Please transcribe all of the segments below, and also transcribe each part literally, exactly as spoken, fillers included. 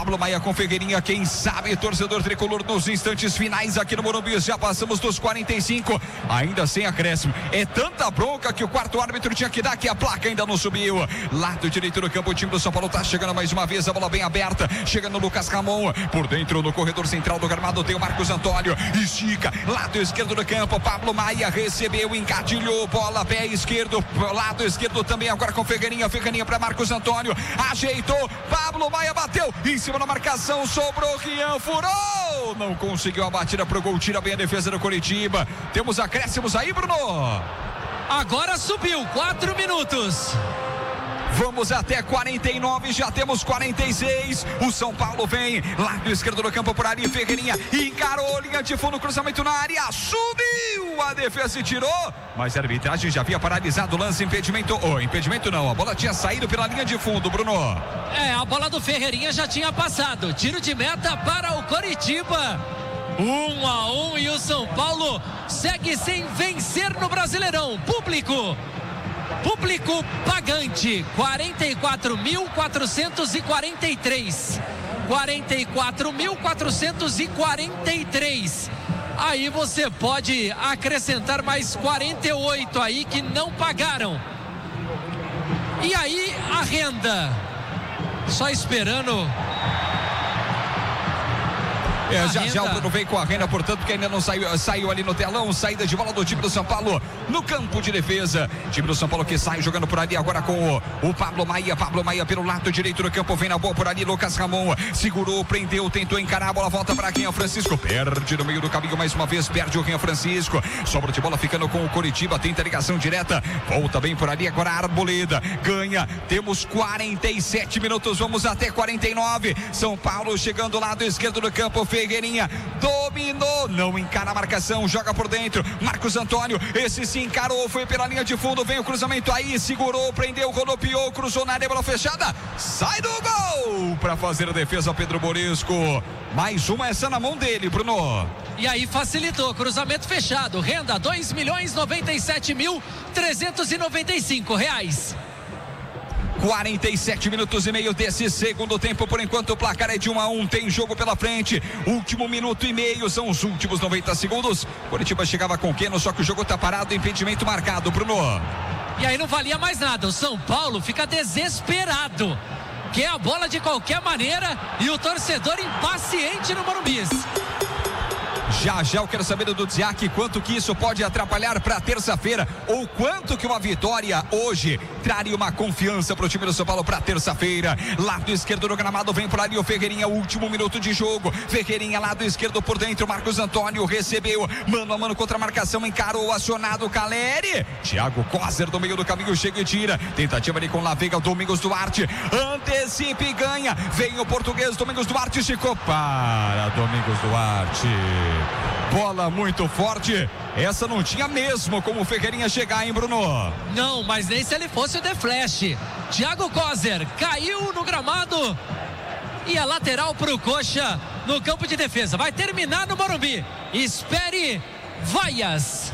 Pablo Maia com Ferreirinha, quem sabe, torcedor tricolor, nos instantes finais aqui no Morumbi. Já passamos dos quarenta e cinco, ainda sem acréscimo. É tanta bronca que o quarto árbitro tinha que dar, que a placa ainda não subiu. Lado direito do campo, o time do São Paulo tá chegando mais uma vez, a bola bem aberta, chegando o Lucas Ramon, por dentro no corredor central do gramado tem o Marcos Antônio, estica, lado esquerdo do campo, Pablo Maia recebeu, encatilhou, bola pé esquerdo, lado esquerdo também agora com Ferreirinha, Ferreirinha para Marcos Antônio, ajeitou, Pablo Maia bateu, em cima da marcação, sobrou, Rian furou, não conseguiu a batida pro gol, tira bem a defesa do Coritiba. Temos acréscimos aí, Bruno? Agora subiu, quatro minutos. Vamos até quarenta e nove, já temos quarenta e seis. O São Paulo vem, lado esquerdo do campo por ali, Ferreirinha encarou, linha de fundo, cruzamento na área, subiu, a defesa e tirou, mas a arbitragem já havia paralisado o lance, impedimento, ou oh, impedimento não, a bola tinha saído pela linha de fundo, Bruno. É, a bola do Ferreirinha já tinha passado, tiro de meta para o Coritiba. Um a um e o São Paulo segue sem vencer no Brasileirão. Público, público pagante, quarenta e quatro mil quatrocentos e quarenta e três. quarenta e quatro mil quatrocentos e quarenta e três. Aí você pode acrescentar mais quarenta e oito aí que não pagaram. E aí a renda, só esperando. É, já já o Bruno vem com a renda, portanto, que ainda não saiu, saiu ali no telão, saída de bola do time do São Paulo no campo de defesa. Time do São Paulo que sai jogando por ali agora com o, o Pablo Maia, Pablo Maia pelo lado direito do campo, vem na boa por ali, Lucas Ramon, segurou, prendeu, tentou encarar, a bola volta para Rian Francisco, perde no meio do caminho mais uma vez, perde o Rian Francisco, sobra de bola ficando com o Coritiba, tenta ligação direta, volta bem por ali agora a Arboleda, ganha, temos quarenta e sete minutos, vamos até quarenta e nove, São Paulo chegando do lado esquerdo do campo, Ferreirinha dominou, não encara a marcação, joga por dentro, Marcos Antônio, esse se encarou, foi pela linha de fundo, vem o cruzamento aí, segurou, prendeu, rodopiou, cruzou na área, bola fechada, sai do gol, para fazer a defesa Pedro Morisco, mais uma essa na mão dele, Bruno. E aí facilitou, cruzamento fechado, renda dois milhões noventa e sete mil trezentos e noventa e cinco reais. quarenta e sete minutos e meio desse segundo tempo, por enquanto o placar é de um a um, tem jogo pela frente, último minuto e meio, são os últimos noventa segundos, Coritiba chegava com o Keno, só que o jogo tá parado, impedimento marcado, Bruno. E aí não valia mais nada, o São Paulo fica desesperado, quer a bola de qualquer maneira e o torcedor impaciente no Morumbi. Já já eu quero saber do Dziak quanto que isso pode atrapalhar para terça-feira, ou quanto que uma vitória hoje traria uma confiança para o time do São Paulo para terça-feira. Lado esquerdo do gramado vem por ali o Ferreirinha, último minuto de jogo, Ferreirinha lado esquerdo por dentro, Marcos Antônio recebeu, mano a mano contra a marcação, encarou, acionado o Caleri, Thiago Coser do meio do caminho, chega e tira, tentativa ali com Lavega, Domingos Duarte, antecipa e ganha, vem o português, Domingos Duarte, ficou para Domingos Duarte, bola muito forte, essa não tinha mesmo como o Ferreirinha chegar, hein, Bruno? Não, mas nem se ele fosse o The Flash. Thiago Coser caiu no gramado e a lateral pro Coxa no campo de defesa, vai terminar no Morumbi, espere vaias.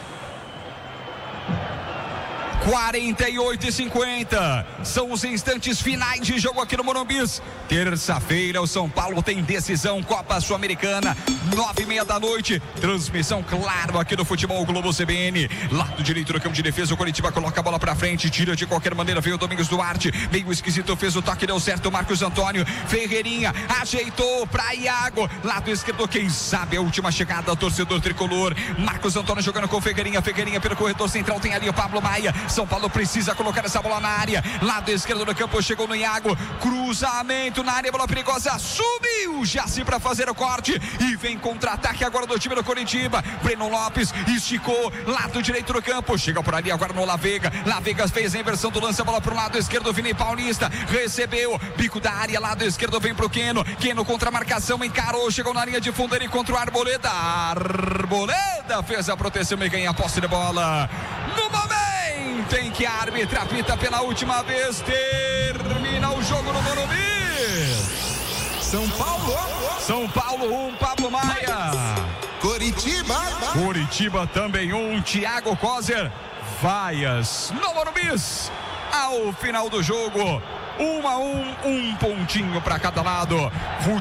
quarenta e oito e cinquenta, são os instantes finais de jogo aqui no Morumbi. Terça-feira o São Paulo tem decisão, Copa Sul-Americana, nove e meia da noite, transmissão claro aqui do Futebol Globo C B N, lado direito do campo de defesa, o Coritiba coloca a bola pra frente, tira de qualquer maneira, veio o Domingos Duarte, meio esquisito, fez o toque, deu certo, Marcos Antônio, Ferreirinha, ajeitou pra Iago, lado esquerdo, quem sabe a última chegada, torcedor tricolor, Marcos Antônio jogando com Ferreirinha, Ferreirinha pelo corredor central, tem ali o Pablo Maia, São Paulo precisa colocar essa bola na área, lado esquerdo do campo, chegou no Iago, cruzamento na área, bola perigosa, subiu Jaci para fazer o corte e vem contra-ataque agora do time do Coritiba, Breno Lopes esticou, lado direito do campo, chega por ali agora no Lavega, Lavega fez a inversão do lance, a bola pro lado esquerdo, Vini Paulista, recebeu, bico da área, lado esquerdo vem pro Keno, Keno contra a marcação, encarou, chegou na linha de fundo, ele contra o Arboleda, Arboleda fez a proteção e ganha a posse de bola, no momento tem que a árbitra apita pela última vez, termina o jogo no Morumbi. São Paulo, São Paulo um, Pablo Maia. Coritiba, Coritiba também um, Thiago Coser, vaias no Morumbi. Ao final do jogo, um a um, um pontinho para cada lado.